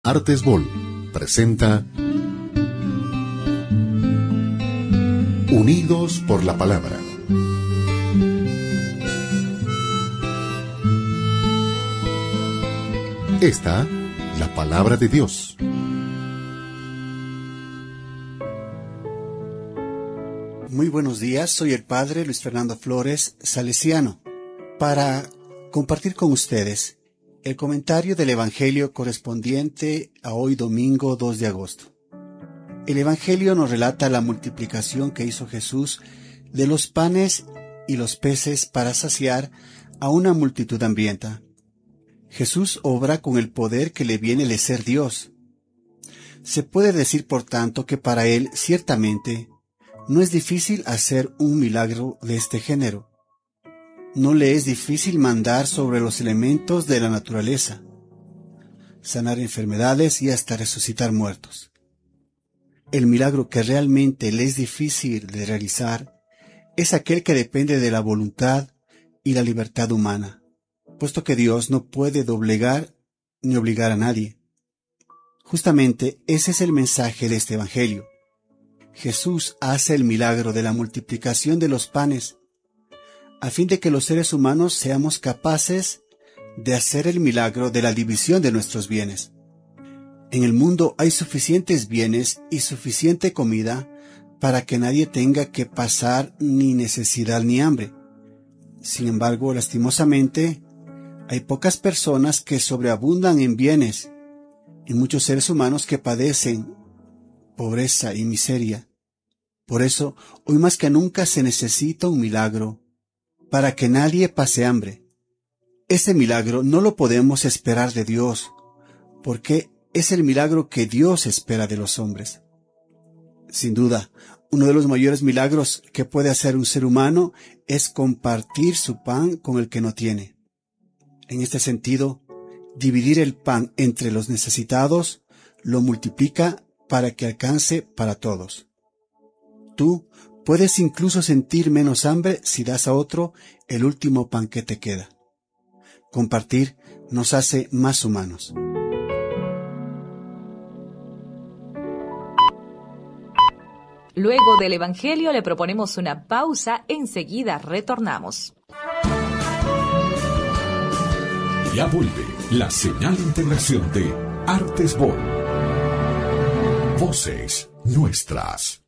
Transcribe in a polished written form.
Artesbol presenta Unidos por la Palabra. Esta, la palabra de Dios. Muy buenos días, soy el Padre Luis Fernando Flores, salesiano, para compartir con ustedes el comentario del Evangelio correspondiente a hoy domingo 2 de agosto. El Evangelio nos relata la multiplicación que hizo Jesús de los panes y los peces para saciar a una multitud hambrienta. Jesús obra con el poder que le viene de ser Dios. Se puede decir, por tanto, que para él, ciertamente, no es difícil hacer un milagro de este género. No le es difícil mandar sobre los elementos de la naturaleza, sanar enfermedades y hasta resucitar muertos. El milagro que realmente le es difícil de realizar es aquel que depende de la voluntad y la libertad humana, puesto que Dios no puede doblegar ni obligar a nadie. Justamente ese es el mensaje de este Evangelio. Jesús hace el milagro de la multiplicación de los panes, a fin de que los seres humanos seamos capaces de hacer el milagro de la división de nuestros bienes. En el mundo hay suficientes bienes y suficiente comida para que nadie tenga que pasar ni necesidad ni hambre. Sin embargo, lastimosamente, hay pocas personas que sobreabundan en bienes y muchos seres humanos que padecen pobreza y miseria. Por eso, hoy más que nunca se necesita un milagro para que nadie pase hambre. Ese milagro no lo podemos esperar de Dios, porque es el milagro que Dios espera de los hombres. Sin duda, uno de los mayores milagros que puede hacer un ser humano es compartir su pan con el que no tiene. En este sentido, dividir el pan entre los necesitados lo multiplica para que alcance para todos. Tú puedes incluso sentir menos hambre si das a otro el último pan que te queda. Compartir nos hace más humanos. Luego del Evangelio le proponemos una pausa, enseguida retornamos. Ya vuelve la señal de integración de Artesbol. Voces nuestras.